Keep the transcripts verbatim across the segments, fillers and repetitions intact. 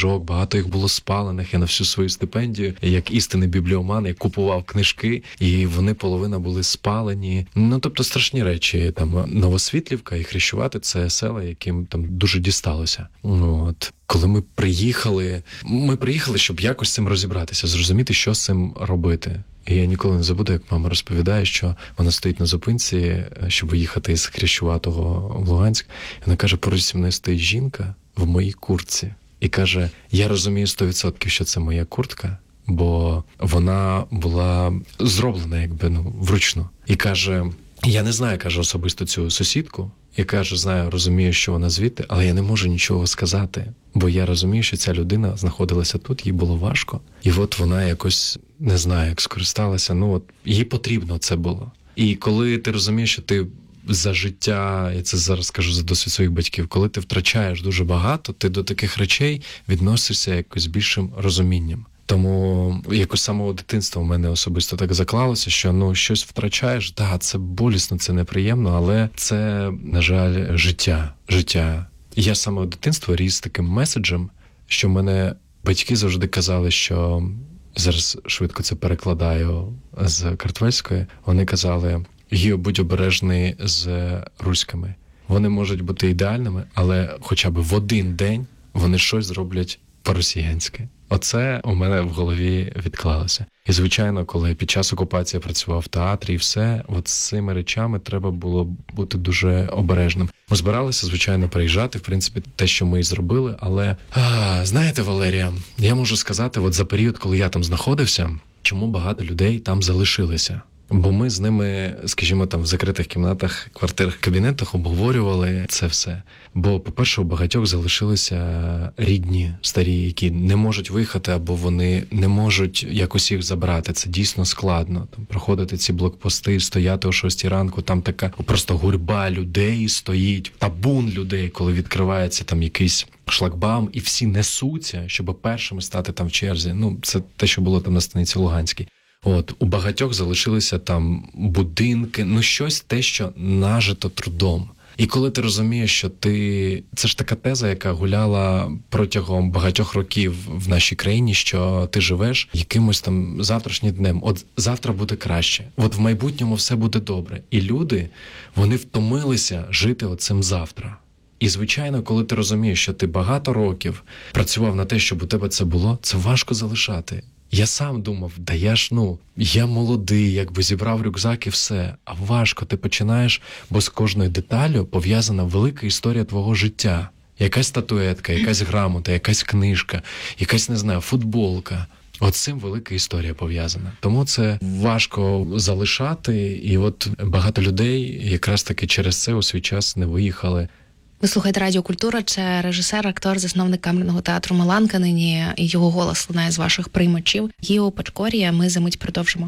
книжок, багато їх було спалених. Я на всю свою стипендію, як істинний бібліоман, я купував книжки, і вони половина були спалені. Ну, тобто страшні речі. Там Новосвітлівка і Хрещувати – це села, яким там дуже дісталося. От. Коли ми приїхали, ми приїхали, щоб якось з цим розібратися, зрозуміти, що з цим робити. І я ніколи не забуду, як мама розповідає, що вона стоїть на зупинці, щоб виїхати із Хрещуватого в Луганськ. І вона каже, поруч зі мною стоїть жінка в моїй куртці. І каже, я розумію сто відсотків, що це моя куртка, бо вона була зроблена якби ну, вручну. І каже, я не знаю, каже, особисто цю сусідку, і каже, знаю, розумію, що вона звідти, але я не можу нічого сказати, бо я розумію, що ця людина знаходилася тут, їй було важко. І от вона якось, не знаю, як скористалася, ну от їй потрібно це було. І коли ти розумієш, що ти за життя, я це зараз скажу за досвід своїх батьків, коли ти втрачаєш дуже багато, ти до таких речей відносишся якось з більшим розумінням. Тому якось з самого дитинства в мене особисто так заклалося, що ну щось втрачаєш, так, да, це болісно, це неприємно, але це, на жаль, життя. життя. Я з самого дитинства ріс таким меседжем, що мене батьки завжди казали, що, зараз швидко це перекладаю з картвельської, вони казали, Гіо, будь обережний з руськими. Вони можуть бути ідеальними, але хоча б в один день вони щось зроблять по-росіянськи. Оце у мене в голові відклалося. І, звичайно, коли під час окупації я працював в театрі і все, от з цими речами треба було бути дуже обережним. Ми збиралися, звичайно, приїжджати, в принципі, те, що ми і зробили, але, а, знаєте, Валерія, я можу сказати, от за період, коли я там знаходився, чому багато людей там залишилися. Бо ми з ними, скажімо, там в закритих кімнатах, квартирах, кабінетах обговорювали це все. Бо, по-перше, у багатьох залишилися рідні, старі, які не можуть виїхати, або вони не можуть якось їх забрати. Це дійсно складно. Там проходити ці блокпости, стояти о шостій ранку, там така просто гурьба людей стоїть, табун людей, коли відкривається там якийсь шлагбаум, і всі несуться, щоб першими стати там в черзі. Ну, це те, що було там на станиці Луганській. От, у багатьох залишилися там будинки, ну щось те, що нажито трудом. І коли ти розумієш, що ти... Це ж така теза, яка гуляла протягом багатьох років в нашій країні, що ти живеш якимось там завтрашнім днем. От завтра буде краще. От в майбутньому все буде добре. І люди, вони втомилися жити оцим завтра. І, звичайно, коли ти розумієш, що ти багато років працював на те, щоб у тебе це було, це важко залишати. Я сам думав, да я ж, ну, я молодий, якби зібрав рюкзак і все. А важко, ти починаєш, бо з кожною деталлю пов'язана велика історія твого життя. Якась статуетка, якась грамота, якась книжка, якась, не знаю, футболка. От з цим велика історія пов'язана. Тому це важко залишати, і от багато людей якраз таки через це у свій час не виїхали. Ви слухаєте Радіо Культура, це режисер, актор, засновник камерного театру «Маланка» нині, і його голос лунає з ваших приймачів. Гіо Пачкорія, ми за мить продовжимо.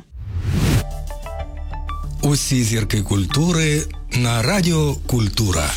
Усі зірки культури на Радіо Культура.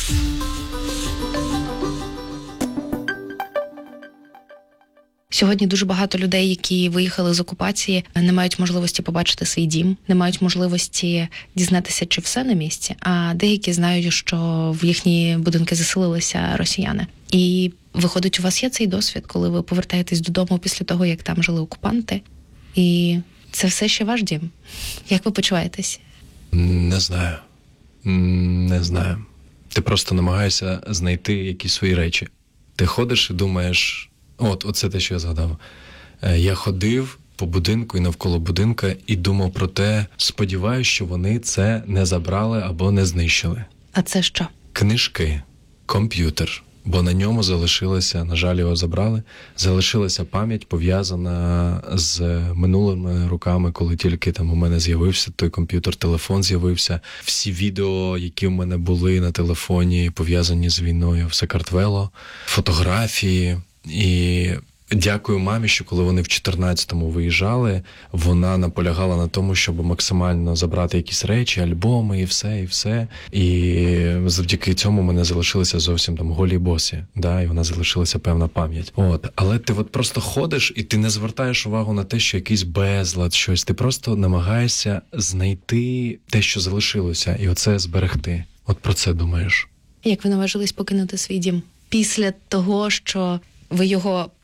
Сьогодні дуже багато людей, які виїхали з окупації, не мають можливості побачити свій дім, не мають можливості дізнатися, чи все на місці, а деякі знають, що в їхні будинки заселилися росіяни. І виходить, у вас є цей досвід, коли ви повертаєтесь додому після того, як там жили окупанти, і це все ще ваш дім. Як ви почуваєтесь? Не знаю. Не знаю. Ти просто намагаєшся знайти якісь свої речі. Ти ходиш і думаєш... От, оце те, що я згадав. Я ходив по будинку і навколо будинка і думав про те, сподіваюся, що вони це не забрали або не знищили. А це що? Книжки, комп'ютер, бо на ньому залишилося, на жаль, його забрали, залишилася пам'ять, пов'язана з минулими роками, коли тільки там у мене з'явився той комп'ютер, телефон з'явився, всі відео, які в мене були на телефоні, пов'язані з війною, все картвело, фотографії. І дякую мамі, що коли вони в чотирнадцятому виїжджали, вона наполягала на тому, щоб максимально забрати якісь речі, альбоми і все, і все. І завдяки цьому в мене залишилися зовсім там голі босі, да, і вона залишилася певна пам'ять. От, але ти от просто ходиш і ти не звертаєш увагу на те, що якийсь безлад, щось. Ти просто намагаєшся знайти те, що залишилося, і оце зберегти. От про це думаєш. Як ви наважились покинути свій дім? Після того, що ви його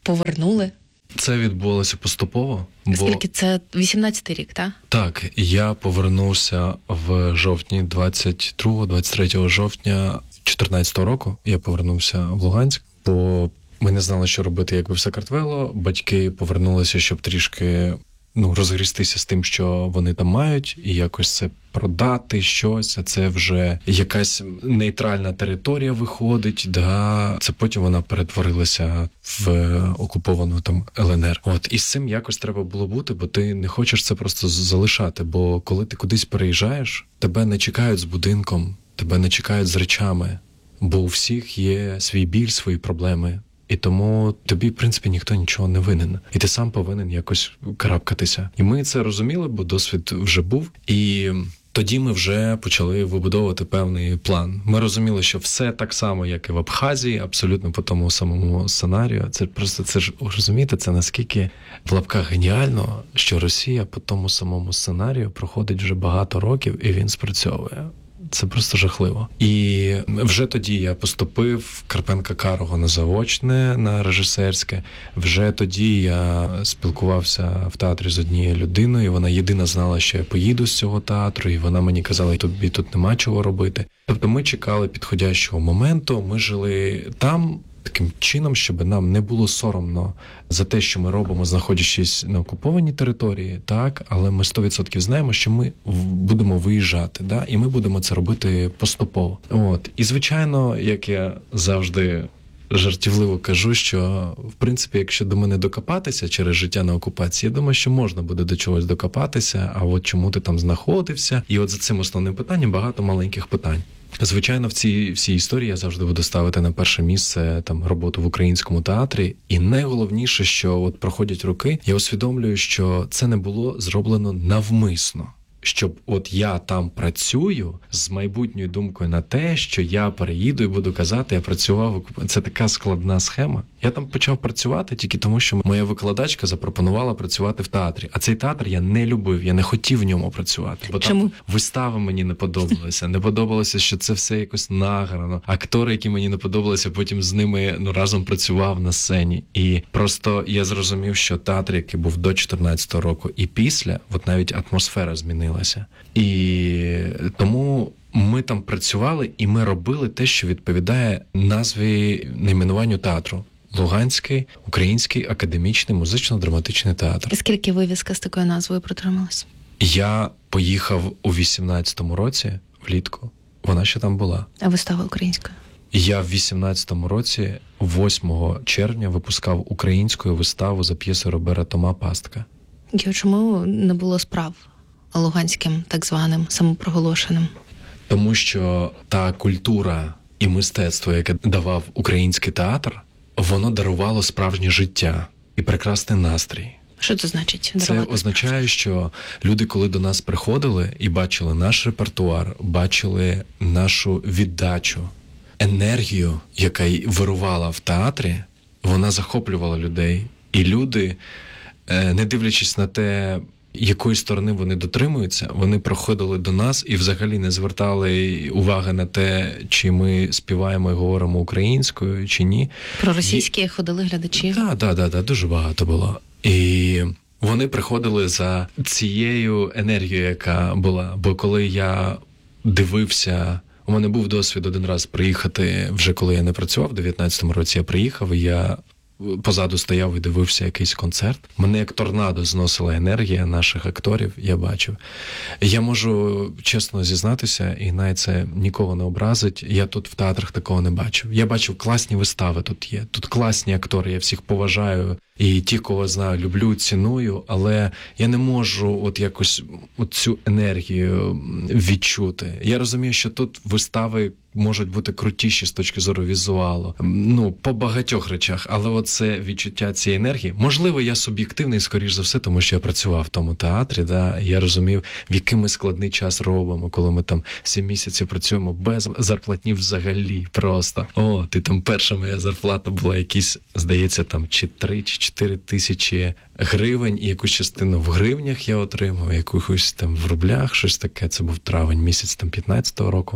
повернули. Це відбулося поступово. Бо... Скільки це вісімнадцятий рік, так? Так, я повернувся в жовтні, двадцять другого двадцять третього жовтня чотирнадцятого року. Я повернувся в Луганськ, бо ми не знали, що робити, якби в Сакартвело. Батьки повернулися, щоб трішки ну, розгрістися з тим, що вони там мають, і якось це продати щось, а це вже якась нейтральна територія виходить, да, це потім вона перетворилася в окуповану там Л Н Р. От, і з цим якось треба було бути, бо ти не хочеш це просто залишати, бо коли ти кудись переїжджаєш, тебе не чекають з будинком, тебе не чекають з речами, бо у всіх є свій біль, свої проблеми. І тому тобі, в принципі, ніхто нічого не винен. І ти сам повинен якось карабкатися. І ми це розуміли, бо досвід вже був. І тоді ми вже почали вибудовувати певний план. Ми розуміли, що все так само, як і в Абхазії, абсолютно по тому самому сценарію. Це просто, це ж, розумієте, це наскільки в лапках геніально, що Росія по тому самому сценарію проходить вже багато років, і він спрацьовує. Це просто жахливо. І вже тоді я поступив в Карпенка-Карого на заочне, на режисерське. Вже тоді я спілкувався в театрі з однією людиною, вона єдина знала, що я поїду з цього театру, і вона мені казала, тобі тут нема чого робити. Тобто ми чекали підходящого моменту, ми жили там таким чином, щоб нам не було соромно за те, що ми робимо, знаходячись на окупованій території, так, але ми сто відсотків знаємо, що ми будемо виїжджати, да, і ми будемо це робити поступово. От. І, звичайно, як я завжди жартівливо кажу, що, в принципі, якщо до мене докопатися через життя на окупації, я думаю, що можна буде до чогось докопатися, а от чому ти там знаходився, і от за цим основним питанням багато маленьких питань. Звичайно, в цій всій історії я завжди буду ставити на перше місце там роботу в українському театрі. І найголовніше, що от проходять роки, я усвідомлюю, що це не було зроблено навмисно. Щоб от я там працюю з майбутньою думкою на те, що я переїду і буду казати, я працював. Це така складна схема. Я там почав працювати тільки тому, що моя викладачка запропонувала працювати в театрі. А цей театр я не любив, я не хотів в ньому працювати. Бо Чому? Там вистави мені не подобалися. Не подобалося, що це все якось награно. Актори, які мені не подобалися, потім з ними ну, разом працював на сцені. І просто я зрозумів, що театр, який був до чотирнадцятого року і після, от навіть атмосфера змінилася. І тому ми там працювали, і ми робили те, що відповідає назві, найменуванню театру. Луганський український академічний музично-драматичний театр. І скільки вивіска з такою назвою протрималась? Я поїхав у вісімнадцятому році, влітку. Вона ще там була. А вистава українська? Я в вісімнадцятому році, восьмого червня, випускав українську виставу за п'єсою Робера Тома «Пастка». І чому не було справ луганським, так званим, самопроголошеним? Тому що та культура і мистецтво, яке давав український театр, воно дарувало справжнє життя і прекрасний настрій. Що це значить? Це означає, що люди, коли до нас приходили і бачили наш репертуар, бачили нашу віддачу, енергію, яка вирувала в театрі, вона захоплювала людей. І люди, не дивлячись на те, якої сторони вони дотримуються, вони приходили до нас і взагалі не звертали уваги на те, чи ми співаємо і говоримо українською, чи ні. Про російські і... ходили глядачі? Так, так, так, так, дуже багато було. І вони приходили за цією енергією, яка була. Бо коли я дивився, у мене був досвід один раз приїхати, вже коли я не працював, в дев'ятнадцятому році я приїхав, і я позаду стояв і дивився якийсь концерт. Мене як торнадо зносила енергія наших акторів, я бачив. Я можу чесно зізнатися, і навіть це нікого не образить, я тут в театрах такого не бачив. Я бачив класні вистави тут є, тут класні актори, я всіх поважаю. І ті, кого знаю, люблю, ціную, але я не можу от якось от цю енергію відчути. Я розумію, що тут вистави можуть бути крутіші з точки зору візуалу, ну, по багатьох речах, але оце відчуття цієї енергії, можливо, я суб'єктивний, скоріш за все, тому що я працював в тому театрі, да, я розумів, в який ми складний час робимо, коли ми там сім місяців працюємо без зарплатні взагалі просто. О, ти там перша моя зарплата була якісь, здається, там чи три, чи чотири тисячі гривень, і якусь частину в гривнях я отримав, якусь там в рублях, щось таке, це був травень місяць там п'ятнадцятого року.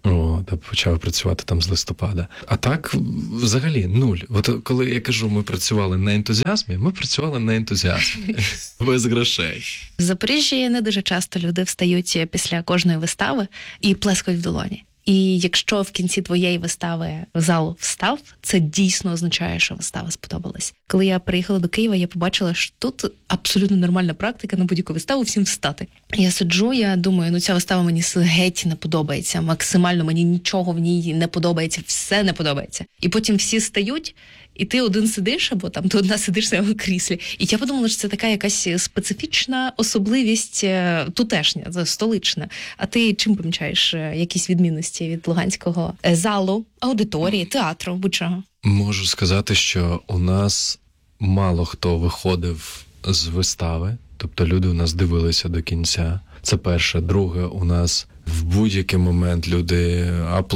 О, та почав працювати там з листопада. А так, взагалі, нуль. От коли я кажу, ми працювали на ентузіазмі, ми працювали на ентузіазмі. Без грошей. В Запоріжжі не дуже часто люди встають після кожної вистави і плескають в долоні. І якщо в кінці твоєї вистави зал встав, це дійсно означає, що вистава сподобалась. Коли я приїхала до Києва, я побачила, що тут абсолютно нормальна практика на будь-яку виставу всім встати. Я сиджу, я думаю, ну ця вистава мені геть не подобається, максимально мені нічого в ній не подобається, все не подобається. І потім всі стають, і ти один сидиш, або там ти одна сидиш в своєму кріслі. І я подумала, що це така якась специфічна особливість тутешня, це столична. А ти чим помічаєш якісь відмінності від луганського залу, аудиторії, театру, будь-чого? Можу сказати, що у нас мало хто виходив з вистави, тобто люди у нас дивилися до кінця. Це перше. Друге, у нас в будь-який момент люди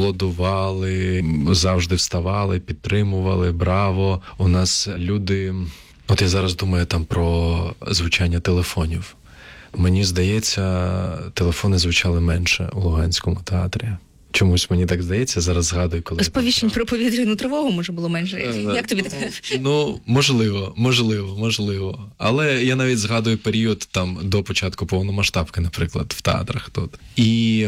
аплодували, завжди вставали, підтримували, браво. У нас люди... От я зараз думаю там про звучання телефонів. Мені здається, телефони звучали менше у Луганському театрі. Чомусь мені так здається, зараз згадую, коли... Сповіщень про повітряну тривогу, може, було менше. Як тобі таке? Ну, можливо, можливо, можливо. Але я навіть згадую період там до початку повномасштабки, наприклад, в театрах тут. І...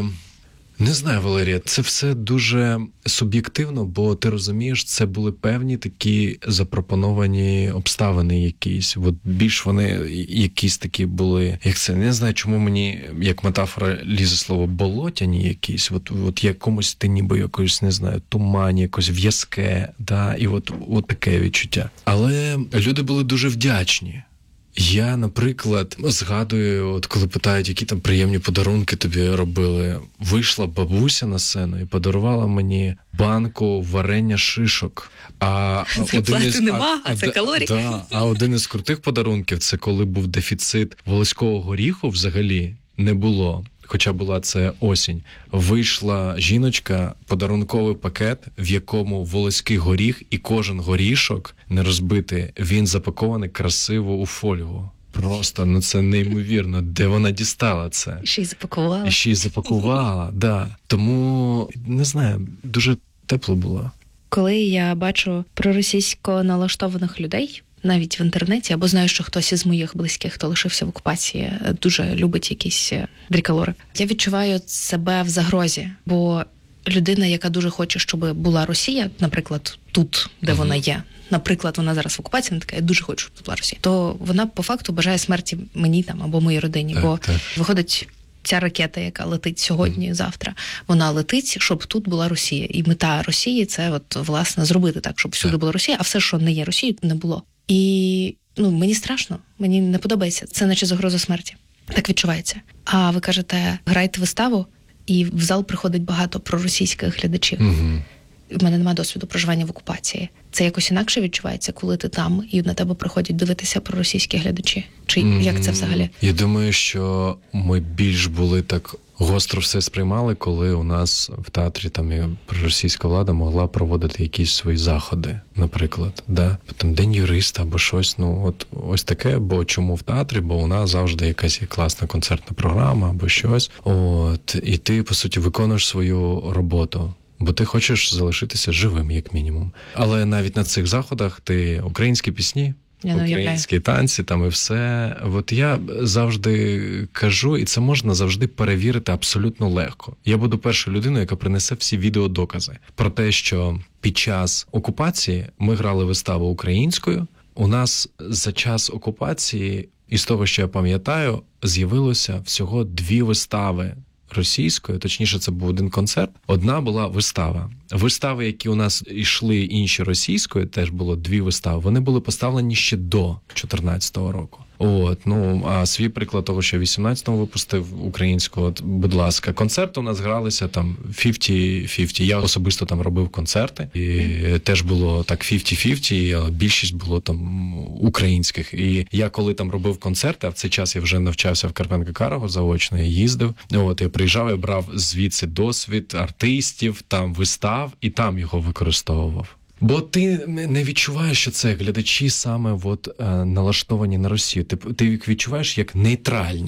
Не знаю, Валерія, це все дуже суб'єктивно, бо ти розумієш, це були певні такі запропоновані обставини якісь. От більш вони якісь такі були, як це, не знаю, чому мені, як метафора, лізе слово болотяні якісь, от, от якомусь ти ніби якось, не знаю, тумані, якось в'язке, да, і от, от таке відчуття. Але люди були дуже вдячні. Я, наприклад, згадую, от коли питають, які там приємні подарунки тобі робили. Вийшла бабуся на сцену і подарувала мені банку варення шишок. А це один із, нема, а, а це калорії. Да, а один із крутих подарунків, це коли був дефіцит волоського горіху взагалі не було. Хоча була це осінь, вийшла жіночка, подарунковий пакет, в якому волоський горіх, і кожен горішок не розбитий, він запакований красиво у фольгу. Просто, ну це неймовірно, де вона дістала це. І ще й запакувала. І ще й запакувала, да. Тому, не знаю, дуже тепло було. Коли я бачу проросійсько налаштованих людей, навіть в інтернеті, або знаю, що хтось із моїх близьких, хто лишився в окупації, дуже любить якісь дрікалори. Я відчуваю себе в загрозі, бо людина, яка дуже хоче, щоб була Росія, наприклад, тут, де uh-huh. вона є, наприклад, вона зараз в окупації, вона така, я дуже хочу, щоб була Росія, то вона по факту бажає смерті мені там або моїй родині, так, бо так. виходить... Ця ракета, яка летить сьогодні, mm. завтра, вона летить, щоб тут була Росія. І мета Росії – це, от, власне, зробити так, щоб всюди була Росія, а все, що не є Росією, не було. І, ну, мені страшно, мені не подобається. Це наче загроза смерті. Так відчувається. А ви кажете, грайте виставу, і в зал приходить багато проросійських глядачів. Mm-hmm. В мене немає досвіду проживання в окупації. Це якось інакше відчувається, коли ти там, і на тебе приходять дивитися проросійські глядачі? Чи mm-hmm. як це взагалі? Я думаю, що ми більш були так гостро все сприймали, коли у нас в театрі там проросійська влада могла проводити якісь свої заходи, наприклад, да? Там День юриста або щось, ну от ось таке, бо чому в театрі, бо у нас завжди якась є класна концертна програма або щось, от, і ти, по суті, виконуєш свою роботу. Бо ти хочеш залишитися живим, як мінімум. Але навіть на цих заходах ти українські пісні, я українські танці, там і все. От я завжди кажу, і це можна завжди перевірити абсолютно легко. Я буду першою людиною, яка принесе всі відеодокази про те, що під час окупації ми грали виставу українською. У нас за час окупації, із того, що я пам'ятаю, з'явилося всього дві вистави російською, точніше, це був один концерт. Одна була вистава. Вистави, які у нас йшли інші російською, теж було дві вистави. Вони були поставлені ще до чотирнадцятого року. От, ну, а свій приклад того, що в вісімнадцятому випустив українську, от, будь ласка, концерти у нас гралися там п'ятдесят на п'ятдесят. Я особисто там робив концерти, і теж було так п'ятдесят на п'ятдесят, а більшість було там українських. І я коли там робив концерти, а в цей час я вже навчався в Карпенко-Карого заочно, я їздив. От, я приїжджав, я брав звідси досвід артистів, там вистав, і там його використовував. Бо ти не відчуваєш, що це глядачі саме от, е, налаштовані на Росію. Ти, ти їх відчуваєш як нейтральні.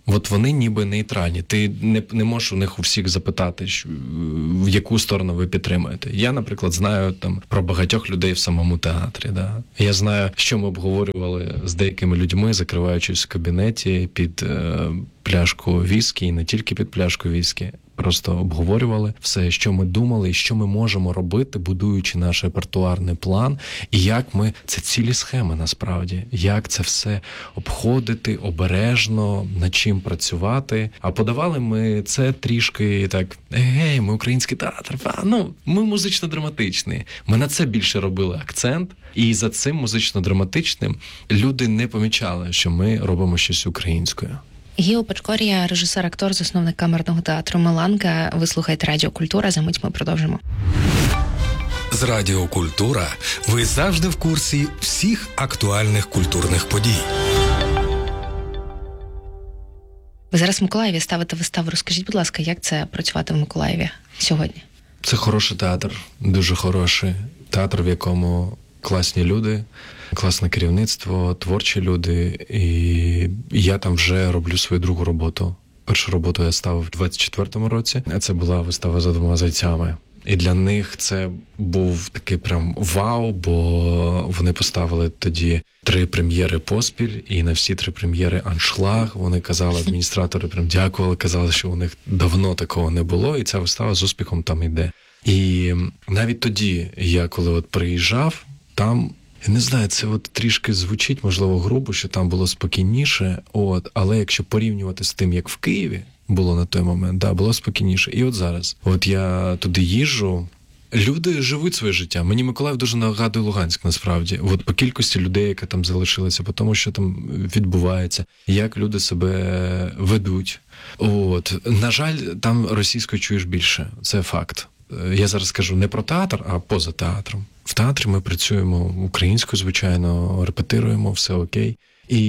От вони ніби нейтральні. Ти не, не можеш у них у всіх запитати, що, в яку сторону ви підтримуєте. Я, наприклад, знаю там про багатьох людей в самому театрі. Да? Я знаю, що ми обговорювали з деякими людьми, закриваючись в кабінеті під е, пляшку віскі, і не тільки під пляшку віскі. Просто обговорювали все, що ми думали, і що ми можемо робити, будуючи наш репертуарний план, і як ми, це цілі схеми насправді, як це все обходити обережно, над чим працювати. А подавали ми це трішки так, гей, ми український театр, а, ну, ми музично-драматичний. Ми на це більше робили акцент, і за цим музично-драматичним люди не помічали, що ми робимо щось українською. Гіо Пачкорія, режисер, актор, засновник камерного театру «Меланка». Ви слухаєте Радіо Культура, за мить ми продовжимо. З Радіо Культура ви завжди в курсі всіх актуальних культурних подій. Ви зараз в Миколаєві ставите виставу. Розкажіть, будь ласка, як це працювати в Миколаєві сьогодні? Це хороший театр, дуже хороший театр, в якому класні люди, класне керівництво, творчі люди, і я там вже роблю свою другу роботу. Першу роботу я ставив в двадцять четвертому році, а це була вистава «За двома зайцями». І для них це був такий прям вау, бо вони поставили тоді три прем'єри поспіль, і на всі три прем'єри аншлаг. Вони казали, адміністратори прям дякували, казали, що у них давно такого не було, і ця вистава з успіхом там йде. І навіть тоді, я коли от приїжджав, там, я не знаю, це от трішки звучить, можливо, грубо, що там було спокійніше, от, але якщо порівнювати з тим, як в Києві було на той момент, да, було спокійніше. І от зараз, от я туди їжджу, люди живуть своє життя. Мені Миколаїв дуже нагадує Луганськ, насправді. От по кількості людей, яка там залишилася, по тому, що там відбувається, як люди себе ведуть. От, на жаль, там російською чуєш більше, це факт. Я зараз кажу не про театр, а поза театром. В театрі ми працюємо українською, звичайно, репетируємо, все окей.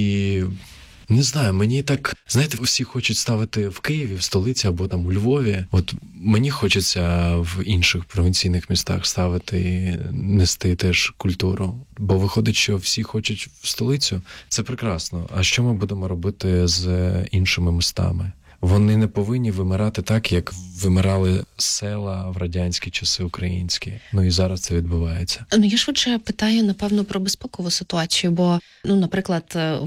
І не знаю, мені так, знаєте, всі хочуть ставити в Києві, в столиці або там у Львові. От мені хочеться в інших провінційних містах ставити, нести теж культуру. Бо виходить, що всі хочуть в столицю. Це прекрасно. А що ми будемо робити з іншими містами? Вони не повинні вимирати так, як вимирали села в радянські часи українські. Ну і зараз це відбувається. Ну, я швидше питаю, напевно, про безпекову ситуацію, бо, ну, наприклад,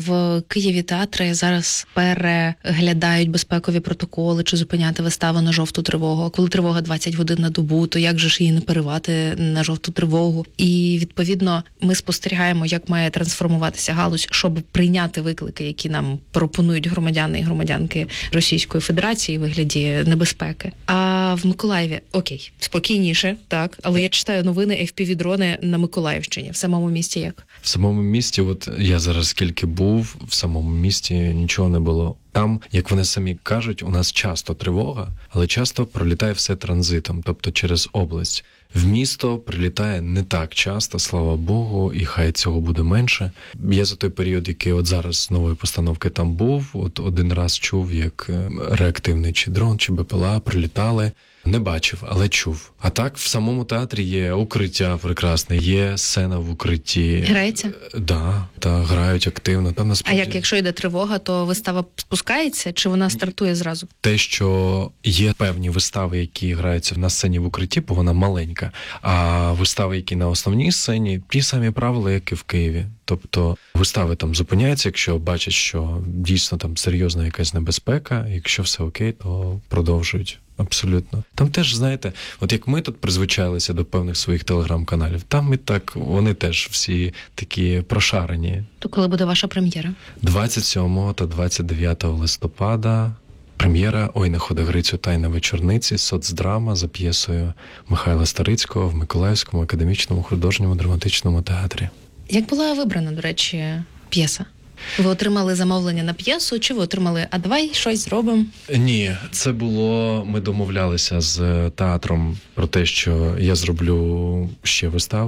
в Києві театри зараз переглядають безпекові протоколи, чи зупиняти виставу на жовту тривогу. А коли тривога двадцять годин на добу, то як же ж її не переривати на жовту тривогу? І, відповідно, ми спостерігаємо, як має трансформуватися галузь, щоб прийняти виклики, які нам пропонують громадяни і громадянки Російської Федерації у вигляді небезпеки. А в Миколаєві, окей, спокійніше, так, але я читаю новини еф пі ві-дрони на Миколаївщині. В самому місті як? В самому місті, от я зараз скільки був, в самому місті нічого не було. Там, як вони самі кажуть, у нас часто тривога, але часто пролітає все транзитом, тобто через область. В місто прилітає не так часто, слава Богу, і хай цього буде менше. Я за той період, який от зараз з нової постановки там був, от один раз чув, як реактивний чи дрон, чи Бе Пе Ел А прилітали. Не бачив, але чув. А так, в самому театрі є укриття прекрасне, є сцена в укритті. Грається? Да, та грають активно. Там насправді... А як, якщо йде тривога, то вистава спускається, чи вона стартує зразу? Те, що є певні вистави, які граються на сцені в укритті, бо вона маленька, а вистави, які на основній сцені, ті самі правила, як і в Києві. Тобто вистави там зупиняються, якщо бачать, що дійсно там серйозна якась небезпека, якщо все окей, то продовжують. Абсолютно. Там теж, знаєте, от як ми тут призвичайлися до певних своїх телеграм-каналів, там і так, вони теж всі такі прошарені. То коли буде ваша прем'єра? двадцять сьомого та двадцять дев'ятого листопада прем'єра «Ой, не ходи Грицю, тайна вечорниці», соцдрама за п'єсою Михайла Старицького в Миколаївському академічному художньому драматичному театрі. Як була вибрана, до речі, п'єса? Ви отримали замовлення на п'єсу, чи ви отримали, а давай щось зробимо? Ні, це було, ми домовлялися з театром про те, що я зроблю ще виставу,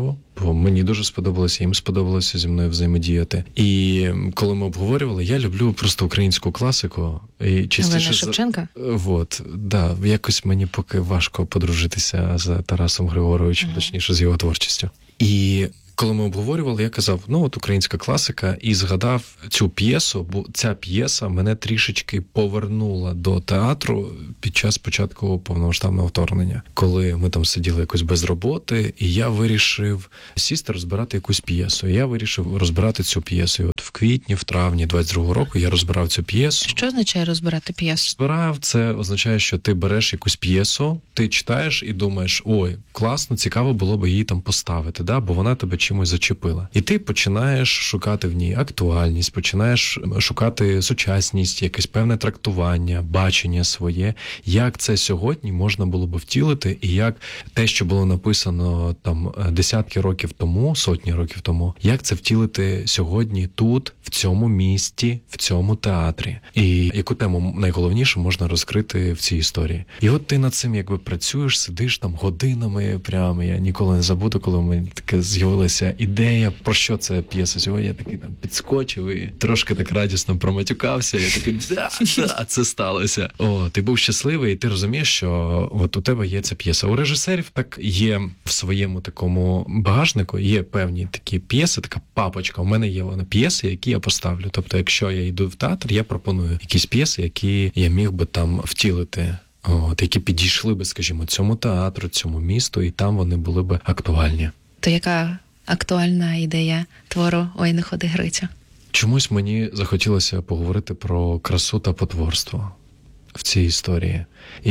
бо мені дуже сподобалося, їм сподобалося зі мною взаємодіяти. І коли ми обговорювали, я люблю просто українську класику. І частіше Олена Шевченка? Вот, да, якось мені поки важко подружитися з Тарасом Григоровичем, ага. точніше, з його творчістю. І коли ми обговорювали, я казав, ну от українська класика, і згадав цю п'єсу, бо ця п'єса мене трішечки повернула до театру під час початку повномасштабного вторгнення, коли ми там сиділи якось без роботи, і я вирішив сісти розбирати якусь п'єсу. І я вирішив розбирати цю п'єсу. І от в квітні, в травні двадцять другого року я розбирав цю п'єсу. Що означає розбирати п'єсу? Розбирав, це означає, що ти береш якусь п'єсу, ти читаєш і думаєш, ой, класно, цікаво було б її там поставити, да? Бо вона тебе чимось зачепила. І ти починаєш шукати в ній актуальність, починаєш шукати сучасність, якесь певне трактування, бачення своє, як це сьогодні можна було б втілити, і як те, що було написано там десятки років тому, сотні років тому, як це втілити сьогодні тут, в цьому місті, в цьому театрі. І яку тему найголовніше можна розкрити в цій історії. І от ти над цим якби працюєш, сидиш там годинами прямо. Я ніколи не забуду, коли у мене таке з'явилася ідея, про що це п'єса. Сьогодні я такий там підскочив і трошки так радісно проматюкався. Я такий, да, да, це сталося. О, ти був щасливий, і ти розумієш, що от у тебе є ця п'єса. У режисерів так є в своєму такому багажнику, є певні такі п'єси, така папочка. У мене є вона п'єси, які я поставлю. Тобто, якщо я йду в театр, я пропоную якісь п'єси, які я міг би там втілити. От, які підійшли би, скажімо, цьому театру, цьому місту, і там вони були би актуальні. То яка актуальна ідея твору «Ой, не ходи, Грицю»? Чомусь мені захотілося поговорити про красу та потворство в цій історії.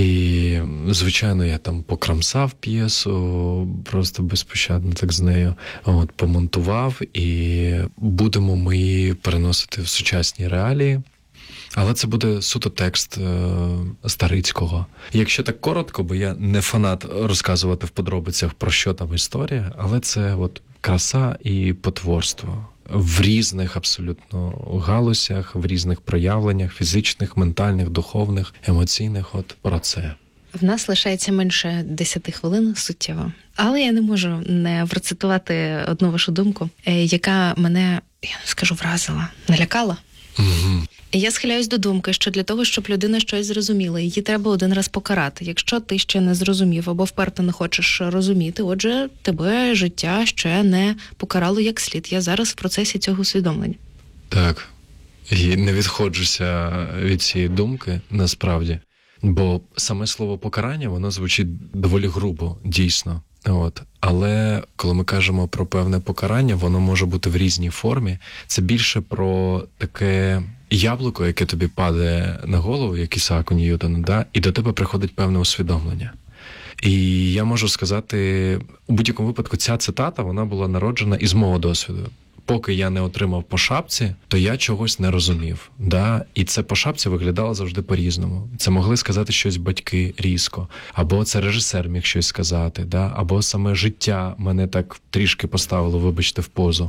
І, звичайно, я там покрамсав п'єсу, просто безпощадно так з нею, от, помонтував, і будемо ми її переносити в сучасні реалії. Але це буде суто текст е- Старицького. Якщо так коротко, бо я не фанат розказувати в подробицях, про що там історія, але це от краса і потворство в різних абсолютно галузях, в різних проявленнях, фізичних, ментальних, духовних, емоційних, от про це. В нас лишається менше десяти хвилин суттєво. Але я не можу не процитувати одну вашу думку, яка мене, я не скажу, вразила, налякала. Угу. Я схиляюсь до думки, що для того, щоб людина щось зрозуміла, її треба один раз покарати. Якщо ти ще не зрозумів або вперто не хочеш розуміти, отже, тебе життя ще не покарало як слід. Я зараз в процесі цього усвідомлення. Так. І не відходжуся від цієї думки, насправді. Бо саме слово покарання, воно звучить доволі грубо, дійсно. От. Але коли ми кажемо про певне покарання, воно може бути в різній формі. Це більше про таке яблуко, яке тобі падає на голову, як Ісааку Ньютону, да? І до тебе приходить певне усвідомлення. І я можу сказати, у будь-якому випадку ця цитата, вона була народжена із мого досвіду. Поки я не отримав по шапці, то я чогось не розумів. Да? І це по шапці виглядало завжди по-різному. Це могли сказати щось батьки різко, або це режисер міг щось сказати, да? Або саме життя мене так трішки поставило, вибачте, в позу.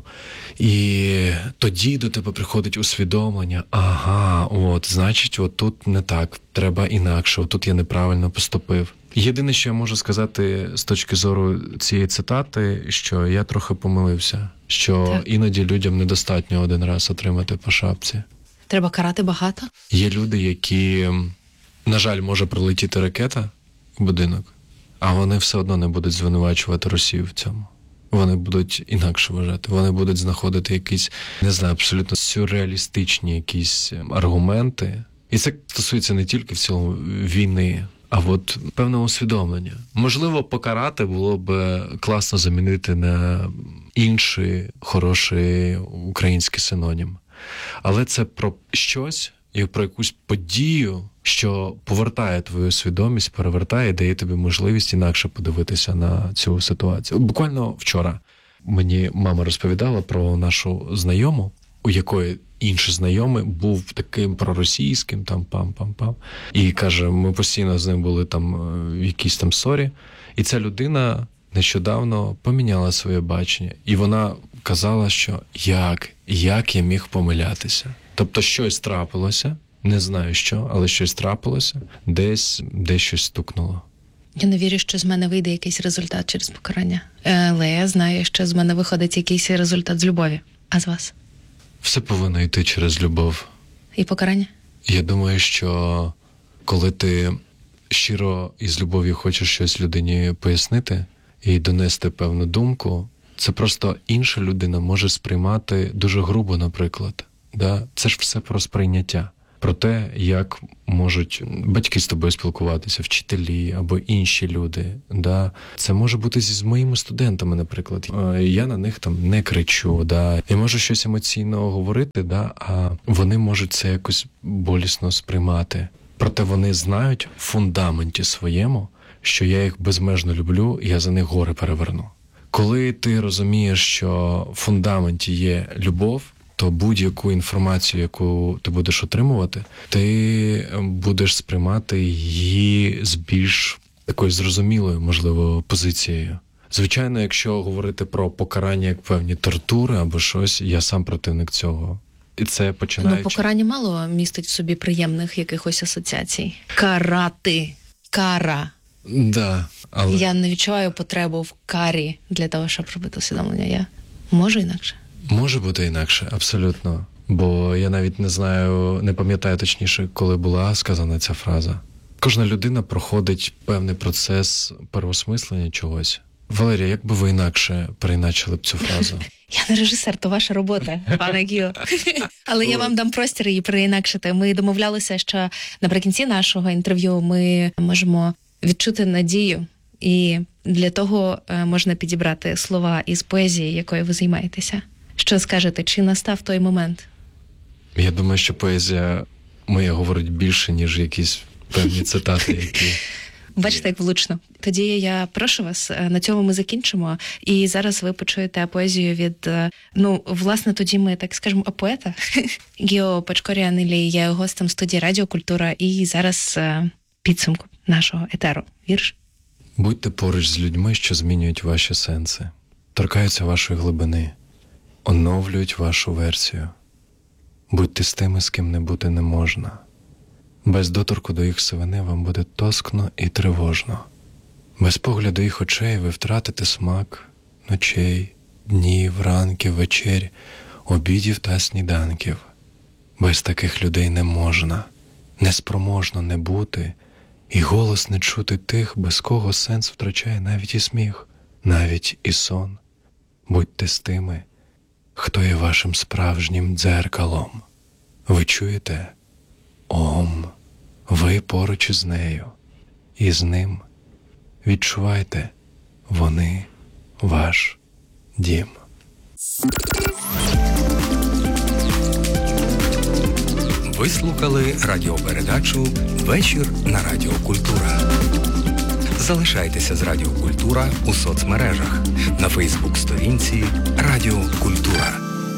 І тоді до тебе приходить усвідомлення, ага, от, значить, от тут не так, треба інакше, от тут я неправильно поступив. Єдине, що я можу сказати з точки зору цієї цитати, що я трохи помилився, що так. Іноді людям недостатньо один раз отримати по шапці. Треба карати багато? Є люди, які, на жаль, може прилетіти ракета в будинок, а вони все одно не будуть звинувачувати Росію в цьому. Вони будуть інакше вважати. Вони будуть знаходити якісь, не знаю, абсолютно сюрреалістичні якісь аргументи. І це стосується не тільки в цілому війни, а от певне усвідомлення. Можливо, покарати було б класно замінити на інший хороший український синонім. Але це про щось і про якусь подію, що повертає твою свідомість, перевертає, дає тобі можливість інакше подивитися на цю ситуацію. Буквально вчора мені мама розповідала про нашу знайому, у якої інший знайомий був таким проросійським, там пам-пам-пам. І каже, ми постійно з ним були там в якійсь там ссорі. І ця людина нещодавно поміняла своє бачення. І вона казала, що як, як я міг помилятися. Тобто щось трапилося, не знаю що, але щось трапилося, десь, десь щось стукнуло. Я не вірю, що з мене вийде якийсь результат через покарання. Але я знаю, що з мене виходить якийсь результат з любові. А з вас? Все повинно йти через любов. І покарання? Я думаю, що коли ти щиро і з любов'ю хочеш щось людині пояснити і донести певну думку, це просто інша людина може сприймати дуже грубо, наприклад. Да? Це ж все про сприйняття. Про те, як можуть батьки з тобою спілкуватися, вчителі або інші люди. Да? Це може бути з моїми студентами, наприклад. Я на них там не кричу, да? Я можу щось емоційно говорити, да? А вони можуть це якось болісно сприймати. Проте вони знають в фундаменті своєму, що я їх безмежно люблю, і я за них гори переверну. Коли ти розумієш, що в фундаменті є любов, то будь-яку інформацію, яку ти будеш отримувати, ти будеш сприймати її з більш такою зрозумілою, можливо, позицією. Звичайно, якщо говорити про покарання як певні тортури або щось, я сам противник цього. І це починаючи... Ну, покарання мало містить в собі приємних якихось асоціацій. Карати. Кара. Да, але... Я не відчуваю потребу в карі для того, щоб робити усвідомлення. Я можу інакше. Може бути інакше, абсолютно. Бо я навіть не знаю, не пам'ятаю точніше, коли була сказана ця фраза. Кожна людина проходить певний процес переосмислення чогось. Валерія, як би ви інакше переіначили б цю фразу? Я не режисер, то ваша робота, пане Гіо. Але я вам дам простір її переінакшити. Ми домовлялися, що наприкінці нашого інтерв'ю ми можемо відчути надію. І для того можна підібрати слова із поезії, якою ви займаєтеся. Що скажете, чи настав той момент? Я думаю, що поезія моя говорить більше, ніж якісь певні цитати, які... Бачите, як влучно. Тоді я прошу вас, на цьому ми закінчимо. І зараз ви почуєте поезію від, ну, власне, тоді ми, так скажемо, поета. Гіо Пачкорі-Анилі є гостем студії Радіо Культура. І зараз підсумку нашого етеру. Вірш? Будьте поруч з людьми, що змінюють ваші сенси, торкаються вашої глибини, оновлюють вашу версію. Будьте з тими, з ким не бути не можна. Без доторку до їх сивини вам буде тоскно і тривожно. Без погляду їх очей ви втратите смак ночей, днів, ранків, вечер, обідів та сніданків. Без таких людей не можна, неспроможно не бути, і голос не чути тих, без кого сенс втрачає навіть і сміх, навіть і сон. Будьте з тими, хто є вашим справжнім дзеркалом. Ви чуєте? Ом, ви поруч із нею, і з ним. Відчувайте, вони ваш дім. Ви слухали радіопередачу «Вечір на Радіо Культура». Залишайтеся з Радіо Культура у соцмережах на Фейсбук-сторінці Радіо Культура.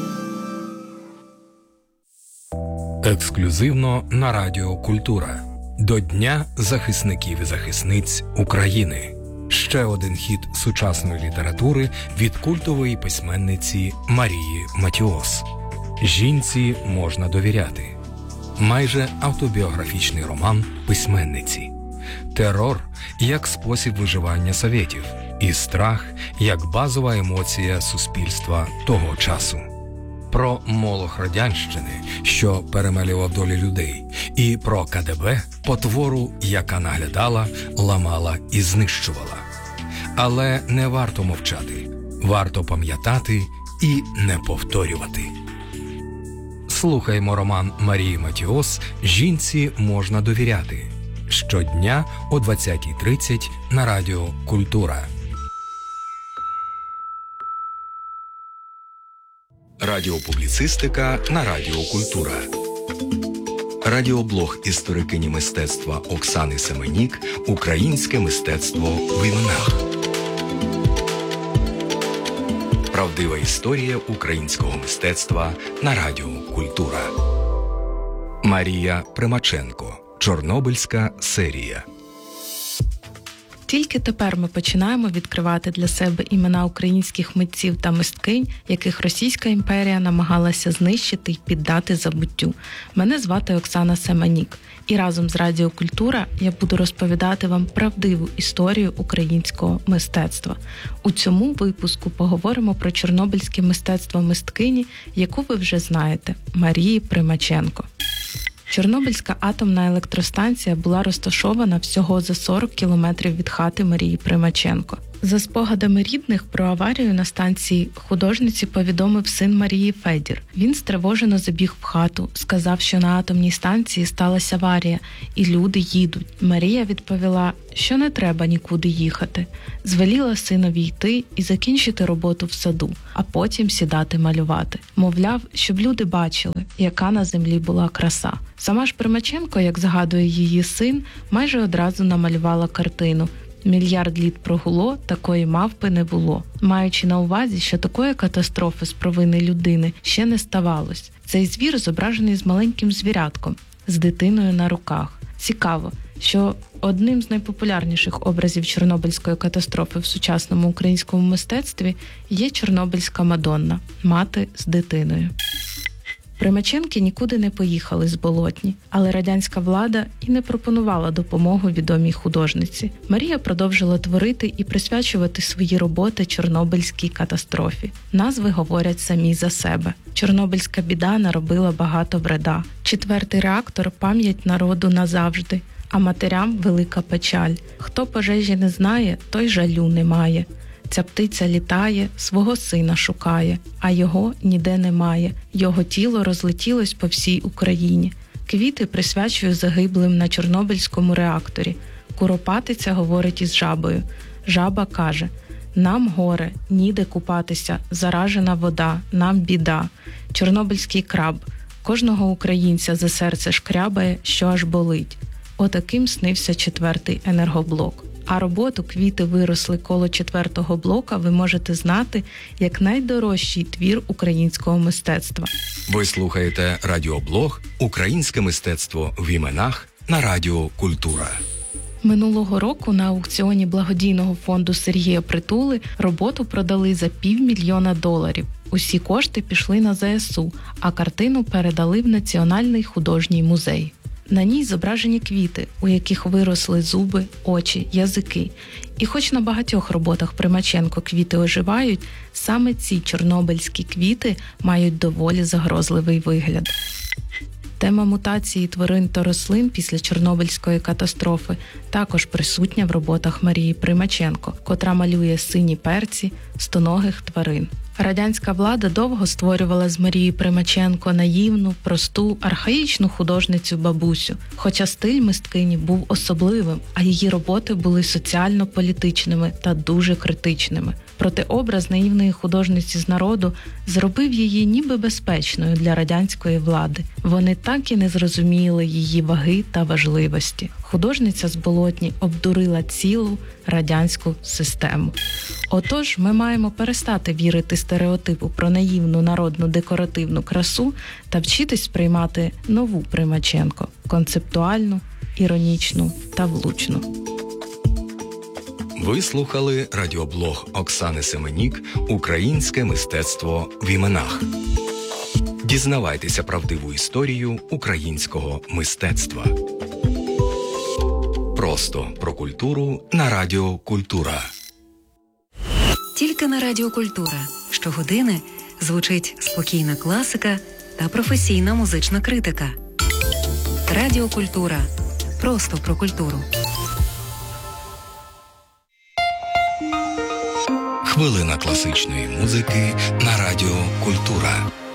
Ексклюзивно на Радіо Культура. До Дня захисників і захисниць України. Ще один хіт сучасної літератури від культової письменниці Марії Матіос. «Жінці можна довіряти». Майже автобіографічний роман письменниці. Терор як спосіб виживання совєтів і страх як базова емоція суспільства того часу. Про молох радянщини, що перемелював долі людей, і про ка де бе, потвору, яка наглядала, ламала і знищувала. Але не варто мовчати, варто пам'ятати і не повторювати. Слухаймо роман Марії Матіос «Жінці можна довіряти» щодня о двадцятій тридцять на Радіо Культура. Радіопубліцистика на Радіо Культура. Радіоблог історикині мистецтва Оксани Семенік «Українське мистецтво в іменах». Правдива історія українського мистецтва на Радіо Культура. Марія Примаченко. Чорнобильська серія. Тільки тепер ми починаємо відкривати для себе імена українських митців та мисткинь, яких Російська імперія намагалася знищити й піддати забуттю. Мене звати Оксана Семенік, і разом з Радіо Культура я буду розповідати вам правдиву історію українського мистецтва. У цьому випуску поговоримо про чорнобильське мистецтво мисткині, яку ви вже знаєте – Марії Примаченко. Чорнобильська атомна електростанція була розташована всього за сорок кілометрів від хати Марії Примаченко. За спогадами рідних про аварію на станції художниці повідомив син Марії Федір. Він стривожено забіг в хату, сказав, що на атомній станції сталася аварія і люди їдуть. Марія відповіла, що не треба нікуди їхати. Звеліла синові йти і закінчити роботу в саду, а потім сідати малювати. Мовляв, щоб люди бачили, яка на землі була краса. Сама ж Примаченко, як згадує її син, майже одразу намалювала картину. Мільярд літ прогуло, такої мавпи не було. Маючи на увазі, що такої катастрофи з провини людини ще не ставалось. Цей звір зображений з маленьким звірятком, з дитиною на руках. Цікаво, що одним з найпопулярніших образів Чорнобильської катастрофи в сучасному українському мистецтві є Чорнобильська Мадонна – мати з дитиною. Примаченки нікуди не поїхали з Болотні, але радянська влада і не пропонувала допомогу відомій художниці. Марія продовжила творити і присвячувати свої роботи Чорнобильській катастрофі. Назви говорять самі за себе. Чорнобильська біда наробила багато вреда. Четвертий реактор – пам'ять народу назавжди, а матерям – велика печаль. Хто пожежі не знає, той жалю не має. Ця птиця літає, свого сина шукає, а його ніде немає. Його тіло розлетілось по всій Україні. Квіти присвячую загиблим на Чорнобильському реакторі. Куропатиця говорить із жабою. Жаба каже: «Нам горе, ніде купатися, заражена вода, нам біда. Чорнобильський краб. Кожного українця за серце шкрябає, що аж болить». Отаким снився четвертий енергоблок. А роботу «Квіти виросли коло четвертого блока» ви можете знати як найдорожчий твір українського мистецтва. Ви слухаєте радіоблог «Українське мистецтво в іменах» на Радіо Культура. Минулого року на аукціоні благодійного фонду Сергія Притули роботу продали за півмільйона доларів. Усі кошти пішли на зе ес у, а картину передали в Національний художній музей. На ній зображені квіти, у яких виросли зуби, очі, язики. І хоч на багатьох роботах Примаченко квіти оживають, саме ці чорнобильські квіти мають доволі загрозливий вигляд. Тема мутації тварин та рослин після Чорнобильської катастрофи також присутня в роботах Марії Примаченко, котра малює сині перці стоногих тварин. Радянська влада довго створювала з Марії Примаченко наївну, просту, архаїчну художницю-бабусю. Хоча стиль мисткині був особливим, а її роботи були соціально-політичними та дуже критичними. Проте образ наївної художниці з народу зробив її ніби безпечною для радянської влади. Вони так і не зрозуміли її ваги та важливості. Художниця з Болотні обдурила цілу радянську систему. Отож, ми маємо перестати вірити стереотипу про наївну народну декоративну красу та вчитись сприймати нову Примаченко – концептуальну, іронічну та влучну. Ви слухали радіоблог Оксани Семенік «Українське мистецтво в іменах». Дізнавайтеся правдиву історію українського мистецтва. Просто про культуру на Радіо Культура. Тільки на Радіо Культура. Щогодини звучить спокійна класика та професійна музична критика. Радіо Культура. Просто про культуру. Хвилина класичної музики на Радіо Культура.